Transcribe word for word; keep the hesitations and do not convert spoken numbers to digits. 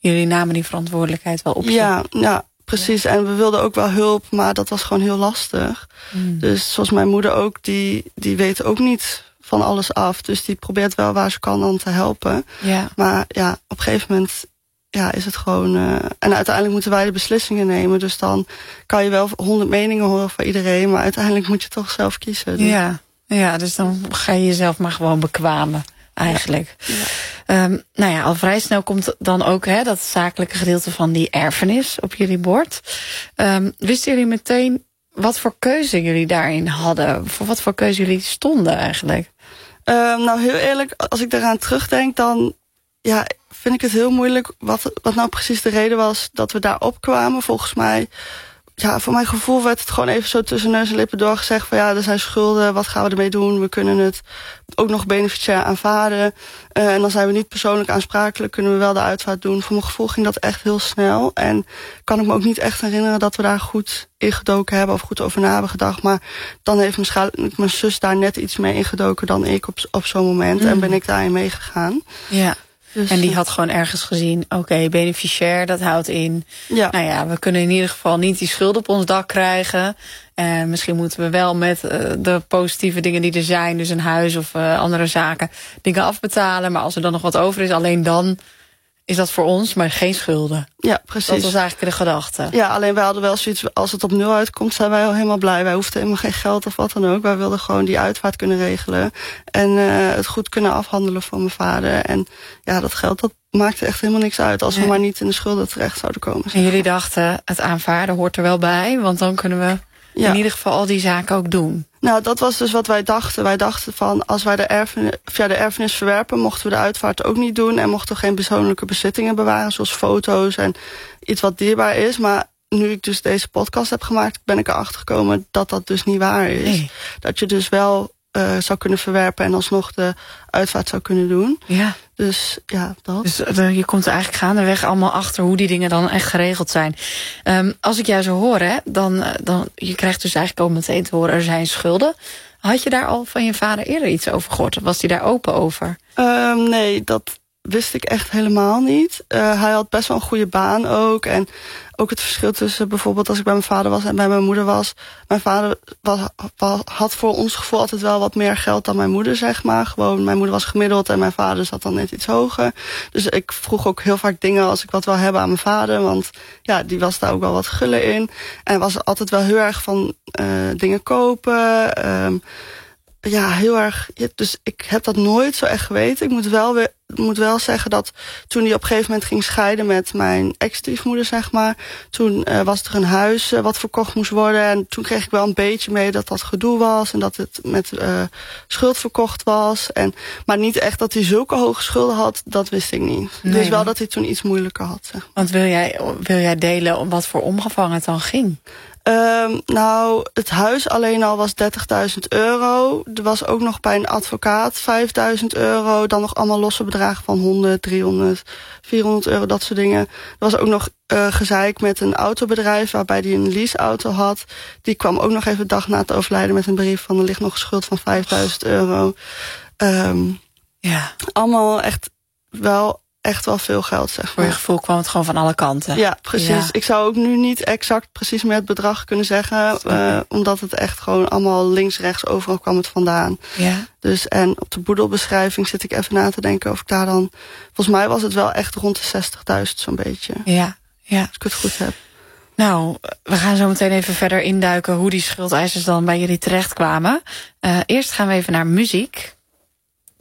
jullie namen die verantwoordelijkheid wel op je. Ja, ja, precies. Ja. En we wilden ook wel hulp, maar dat was gewoon heel lastig. Mm. Dus zoals mijn moeder ook, die, die weet ook niet van alles af. Dus die probeert wel waar ze kan dan te helpen. Ja. Maar ja, op een gegeven moment ja, is het gewoon... Uh, en uiteindelijk moeten wij de beslissingen nemen. Dus dan kan je wel honderd meningen horen van iedereen, maar uiteindelijk moet je toch zelf kiezen. Dus. Ja, ja, dus dan ga je jezelf maar gewoon bekwamen. Eigenlijk. Ja. Ja. Um, nou ja, al vrij snel komt dan ook hè, dat zakelijke gedeelte van die erfenis op jullie bord. Um, wisten jullie meteen wat voor keuze jullie daarin hadden? Voor wat voor keuze jullie stonden eigenlijk? Um, nou, heel eerlijk, als ik daaraan terugdenk, dan ja, vind ik het heel moeilijk wat, wat nou precies de reden was dat we daar opkwamen. Volgens mij, ja, voor mijn gevoel werd het gewoon even zo tussen neus en lippen doorgezegd van ja, er zijn schulden, wat gaan we ermee doen? We kunnen het ook nog beneficiair aanvaarden. Uh, en dan zijn we niet persoonlijk aansprakelijk, kunnen we wel de uitvaart doen. Voor mijn gevoel ging dat echt heel snel. En kan ik me ook niet echt herinneren dat we daar goed ingedoken hebben of goed over na hebben gedacht. Maar dan heeft waarschijnlijk mijn zus daar net iets mee ingedoken dan ik op, op zo'n moment. Mm. En ben ik daarin meegegaan. Ja. Dus, en die had gewoon ergens gezien, oké, okay, beneficiair, dat houdt in. Ja. Nou ja, we kunnen in ieder geval niet die schuld op ons dak krijgen. En misschien moeten we wel met uh, de positieve dingen die er zijn, dus een huis of uh, andere zaken, dingen afbetalen. Maar als er dan nog wat over is, alleen dan is dat voor ons, maar geen schulden. Ja, precies. Dat was eigenlijk de gedachte. Ja, alleen wij hadden wel zoiets, als het op nul uitkomt, zijn wij al helemaal blij. Wij hoefden helemaal geen geld of wat dan ook. Wij wilden gewoon die uitvaart kunnen regelen. En uh, het goed kunnen afhandelen voor mijn vader. En ja, dat geld, dat maakte echt helemaal niks uit. Als we nee. maar niet in de schulden terecht zouden komen. En jullie dachten, het aanvaarden hoort er wel bij. Want dan kunnen we ja. in ieder geval al die zaken ook doen. Nou, dat was dus wat wij dachten. Wij dachten van, als wij de erfenis, via de erfenis verwerpen, mochten we de uitvaart ook niet doen. En mochten we geen persoonlijke bezittingen bewaren, zoals foto's en iets wat dierbaar is. Maar nu ik dus deze podcast heb gemaakt, ben ik erachter gekomen dat dat dus niet waar is. Nee. Dat je dus wel uh, zou kunnen verwerpen en alsnog de uitvaart zou kunnen doen. Ja. Dus ja, dat. Dus uh, je komt er eigenlijk gaandeweg allemaal achter hoe die dingen dan echt geregeld zijn. Um, als ik jou zo hoor, hè, dan, dan je krijgt dus eigenlijk ook meteen te horen, er zijn schulden. Had je daar al van je vader eerder iets over gehoord? Was hij daar open over? Um, nee, dat wist ik echt helemaal niet. Uh, hij had best wel een goede baan ook. En ook het verschil tussen bijvoorbeeld als ik bij mijn vader was en bij mijn moeder was. Mijn vader was, was, had voor ons gevoel altijd wel wat meer geld dan mijn moeder, zeg maar. Gewoon, mijn moeder was gemiddeld en mijn vader zat dan net iets hoger. Dus ik vroeg ook heel vaak dingen als ik wat wil hebben aan mijn vader. Want ja, die was daar ook wel wat guller in. En was altijd wel heel erg van uh, dingen kopen. Um, Ja, heel erg. Dus ik heb dat nooit zo echt geweten. Ik moet wel, weer, moet wel zeggen dat toen hij op een gegeven moment ging scheiden met mijn ex-stiefmoeder, zeg maar. Toen uh, was er een huis uh, wat verkocht moest worden. En toen kreeg ik wel een beetje mee dat dat gedoe was. En dat het met uh, schuld verkocht was. En, maar niet echt dat hij zulke hoge schulden had, dat wist ik niet. Nee, dus wel maar dat hij toen iets moeilijker had, zeg maar. Want wil jij, wil jij delen om wat voor omvang het dan ging? Um, nou, het huis alleen al was dertigduizend euro. Er was ook nog bij een advocaat vijfduizend euro. Dan nog allemaal losse bedragen van honderd, driehonderd, vierhonderd euro, dat soort dingen. Er was ook nog uh, gezeik met een autobedrijf waarbij hij een leaseauto had. Die kwam ook nog even de dag na het overlijden met een brief van er ligt nog een schuld van vijfduizend euro. Um, ja. Allemaal echt wel... echt wel veel geld, zeg maar. Voor je gevoel kwam het gewoon van alle kanten. Ja, precies. Ja. Ik zou ook nu niet exact precies met het bedrag kunnen zeggen. Uh, omdat het echt gewoon allemaal links, rechts, overal kwam het vandaan. Ja. Dus en op de boedelbeschrijving zit ik even na te denken of ik daar dan... Volgens mij was het wel echt rond de zestigduizend zo'n beetje. Ja, ja. Als ik het goed heb. Nou, we gaan zo meteen even verder induiken hoe die schuldeisers dan bij jullie terechtkwamen. Uh, eerst gaan we even naar muziek.